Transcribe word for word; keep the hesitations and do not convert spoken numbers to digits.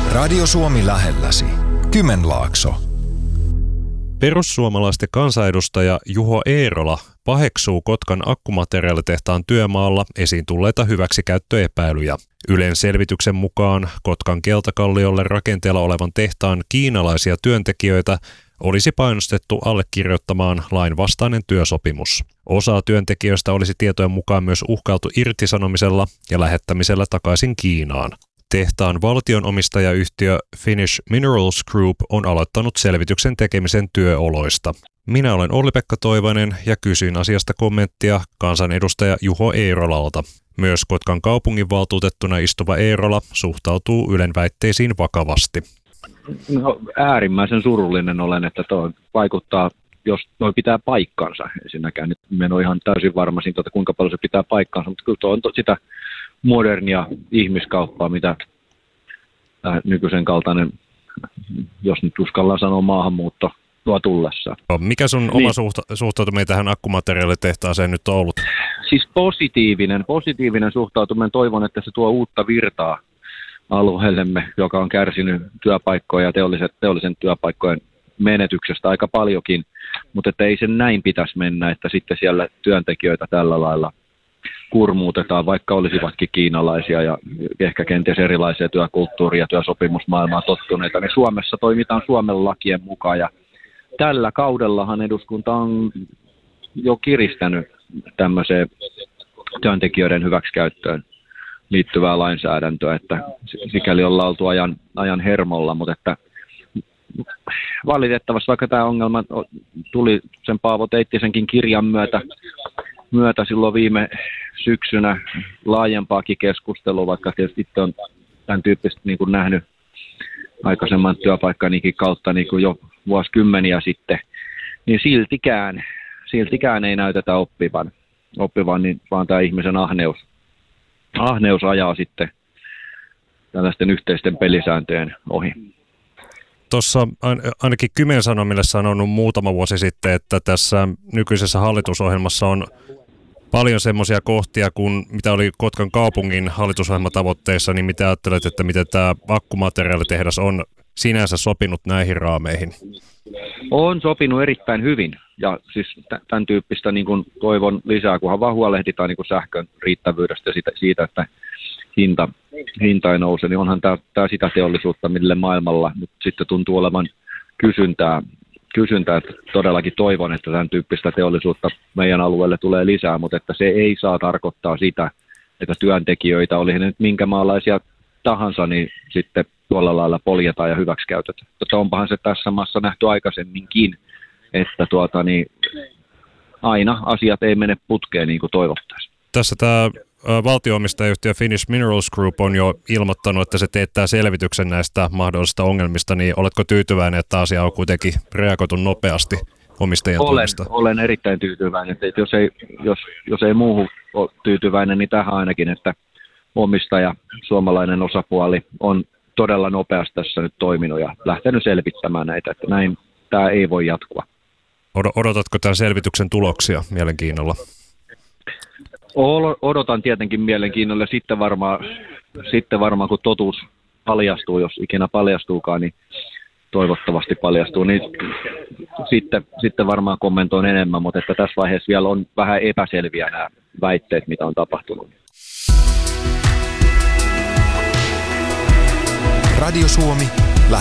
Radio Suomi lähelläsi. Kymenlaakso. Perussuomalaisten kansanedustaja Juho Eerola paheksuu Kotkan akkumateriaalitehtaan työmaalla esiin tulleita hyväksikäyttöepäilyjä. Ylen selvityksen mukaan Kotkan Keltakalliolle rakenteella olevan tehtaan kiinalaisia työntekijöitä olisi painostettu allekirjoittamaan lainvastainen työsopimus. Osa työntekijöistä olisi tietojen mukaan myös uhkailtu irtisanomisella ja lähettämisellä takaisin Kiinaan. Tehtaan valtionomistajayhtiö Finnish Minerals Group on aloittanut selvityksen tekemisen työoloista. Minä olen Olli-Pekka Toivainen ja kysyin asiasta kommenttia kansanedustaja Juho Eerolalta. Myös Kotkan kaupunginvaltuutettuna istuva Eerola suhtautuu Ylen väitteisiin vakavasti. No, äärimmäisen surullinen olen, että tuo vaikuttaa, jos tuo pitää paikkansa. Ensinnäkään nyt en ole ihan täysin varma siitä, että kuinka paljon se pitää paikkansa, mutta kyllä tuo on sitä modernia ihmiskauppaa, mitä nykyisen kaltainen, jos nyt uskallaan sanoa, maahanmuutto tuo tullessa. Mikä sun niin. oma suhta- suhtautuminen tähän akkumateriaalitehtaaseen nyt on ollut? Siis positiivinen, positiivinen suhtautuminen. Toivon, että se tuo uutta virtaa alueellemme, joka on kärsinyt työpaikkoja ja teolliset, teollisen työpaikkojen menetyksestä aika paljonkin, mutta että ei sen näin pitäisi mennä, että sitten siellä työntekijöitä tällä lailla kurmuutetaan, vaikka olisivatkin kiinalaisia ja ehkä kenties erilaisia työkulttuuria ja työsopimusmaailmaa tottuneita, niin Suomessa toimitaan Suomen lakien mukaan ja tällä kaudellahan eduskunta on jo kiristänyt tämmöiseen työntekijöiden hyväksikäyttöön liittyvää lainsäädäntöä, että sikäli ollaan oltu ajan, ajan hermolla, mutta että valitettavasti vaikka tämä ongelma tuli sen Paavo Teittisenkin kirjan myötä, myötä silloin viime syksynä laajempaakin keskustelua, vaikka tietysti itse on tämän tyyppistä niin kuin nähnyt aikaisemman työpaikkanikin kautta niin kuin jo vuosikymmeniä sitten, niin siltikään, siltikään ei näytetä oppivan, oppivan niin vaan tämä ihmisen ahneus, ahneus ajaa sitten tällaisten yhteisten pelisääntöjen ohi. Tuossa ainakin Kymen Sanomille sanonut muutama vuosi sitten, että tässä nykyisessä hallitusohjelmassa on paljon semmoisia kohtia, kun mitä oli Kotkan kaupungin hallitusohjelmatavoitteissa, niin mitä ajattelet, että miten tämä akkumateriaalitehdas on sinänsä sopinut näihin raameihin? On sopinut erittäin hyvin ja siis tämän tyyppistä niin kuin toivon lisää, kunhan vaan huolehditaan niin kuin sähkön riittävyydestä ja siitä, siitä että hinta, hinta ei nouse, niin onhan tämä, tämä sitä teollisuutta, mille maailmalla nyt sitten tuntuu olevan kysyntää. kysyntää, että todellakin toivon, että tämän tyyppistä teollisuutta meidän alueelle tulee lisää, mutta että se ei saa tarkoittaa sitä, että työntekijöitä, oli he nyt minkä maalaisia tahansa, niin sitten tuolla lailla poljetaan ja hyväksikäytetään. Mutta onpahan se tässä maassa nähty aikaisemminkin, että tuota, niin aina asiat ei mene putkeen niin kuin toivottaisiin. Tässä tämä valtio-omistajayhtiö Finnish Minerals Group on jo ilmoittanut, että se teettää selvityksen näistä mahdollisista ongelmista, niin oletko tyytyväinen, että asia on kuitenkin reagoitu nopeasti omistajien olen, toimesta? Olen erittäin tyytyväinen, että jos ei, jos, jos ei muuhun ole tyytyväinen, niin tähän ainakin, että omistaja, suomalainen osapuoli on todella nopeasti tässä nyt toiminut ja lähtenyt selvittämään näitä, että näin tämä ei voi jatkua. Odotatko tämän selvityksen tuloksia mielenkiinnolla? Odotan tietenkin mielenkiinnolla. Sitten varmaan, sitten varmaan, kun totuus paljastuu, jos ikinä paljastuukaan, niin toivottavasti paljastuu, niin sitten, sitten varmaan kommentoin enemmän, mutta että tässä vaiheessa vielä on vähän epäselviä nämä väitteet, mitä on tapahtunut. Radio Suomi